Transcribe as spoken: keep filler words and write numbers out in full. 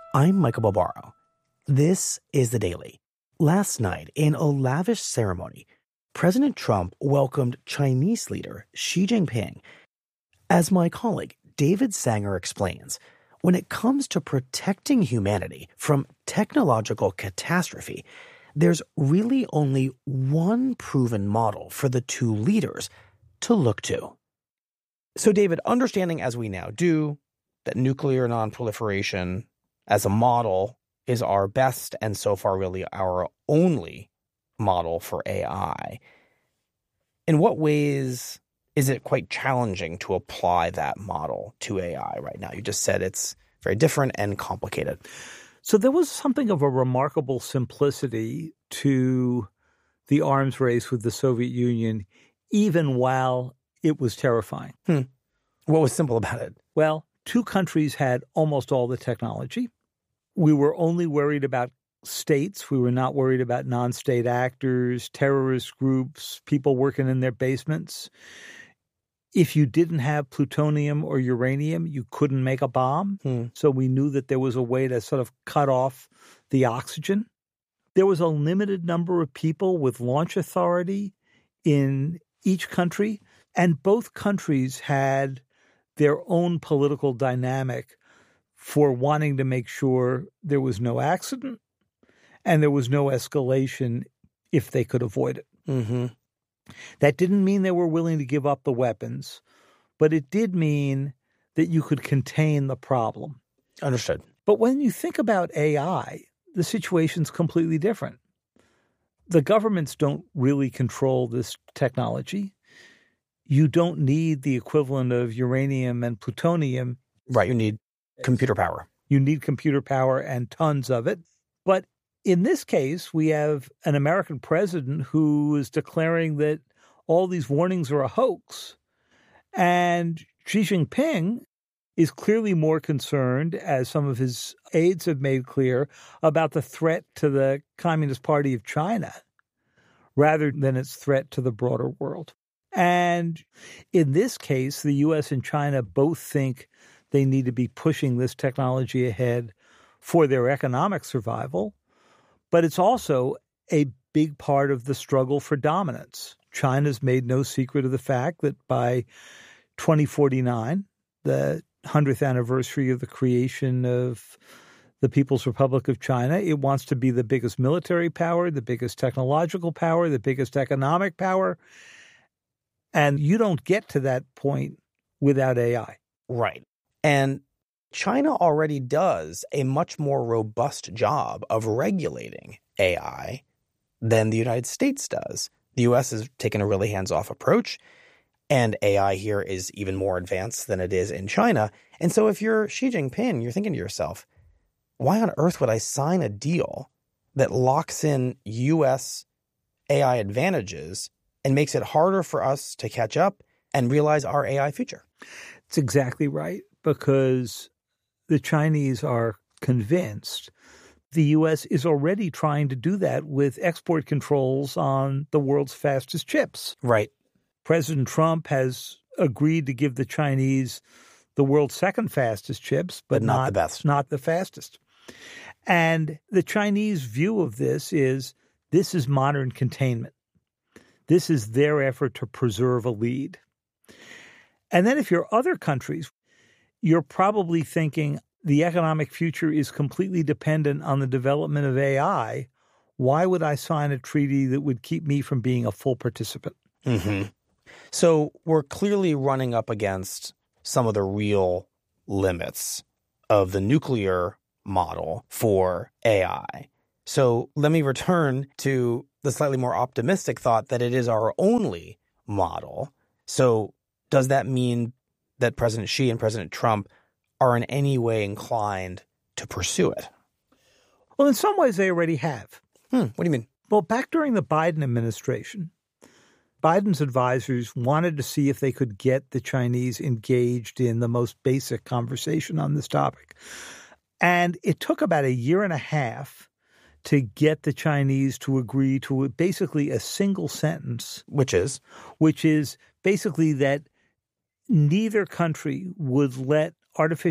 I'm Michael Barbaro. This is The Daily. Last night, in a lavish ceremony, President Trump welcomed Chinese leader Xi Jinping. As my colleague David Sanger explains, when it comes to protecting humanity from technological catastrophe, there's really only one proven model for the two leaders to look to. So, David, understanding as we now do that nuclear nonproliferation as a model is our best and so far really our only model for A I, in what ways is it quite challenging to apply that model to A I right now? You just said it's very different and complicated. So there was something of a remarkable simplicity to the arms race with the Soviet Union, even while it was terrifying. Hmm. What was simple about it? Well, two countries had almost all the technology. We were only worried about states. We were not worried about non-state actors, terrorist groups, people working in their basements. If you didn't have plutonium or uranium, you couldn't make a bomb. Hmm. So we knew that there was a way to sort of cut off the oxygen. There was a limited number of people with launch authority in each country, and both countries had their own political dynamic for wanting to make sure there was no accident and there was no escalation if they could avoid it. Mm-hmm. That didn't mean they were willing to give up the weapons, but it did mean that you could contain the problem. Understood. But when you think about A I, the situation's completely different. The governments don't really control this technology. You don't need the equivalent of uranium and plutonium. Right, you need computer power. You need computer power and tons of it. But in this case, we have an American president who is declaring that all these warnings are a hoax. And Xi Jinping is clearly more concerned, as some of his aides have made clear, about the threat to the Communist Party of China rather than its threat to the broader world. And in this case, the U S and China both think they need to be pushing this technology ahead for their economic survival. But it's also a big part of the struggle for dominance. China's made no secret of the fact that by twenty forty-nine, the hundredth anniversary of the creation of the People's Republic of China, it wants to be the biggest military power, the biggest technological power, the biggest economic power. And you don't get to that point without A I. Right. And China already does a much more robust job of regulating A I than the United States does. The U S has taken a really hands-off approach, and A I here is even more advanced than it is in China. And so if you're Xi Jinping, you're thinking to yourself, why on earth would I sign a deal that locks in U S A I advantages and makes it harder for us to catch up and realize our A I future? It's exactly right, because the Chinese are convinced the U S is already trying to do that with export controls on the world's fastest chips. Right. President Trump has agreed to give the Chinese the world's second fastest chips, but, but not, not the best. Not the fastest. And the Chinese view of this is this is modern containment. This is their effort to preserve a lead. And then if you're other countries, you're probably thinking the economic future is completely dependent on the development of A I. Why would I sign a treaty that would keep me from being a full participant? Mm-hmm. So we're clearly running up against some of the real limits of the nuclear model for A I. So let me return to the slightly more optimistic thought that it is our only model. So does that mean that President Xi and President Trump are in any way inclined to pursue it? Well, in some ways they already have. Hmm, what do you mean? Well, back during the Biden administration, Biden's advisors wanted to see if they could get the Chinese engaged in the most basic conversation on this topic. And it took about a year and a half to get the Chinese to agree to basically a single sentence. Which is? Which is basically that neither country would let artificial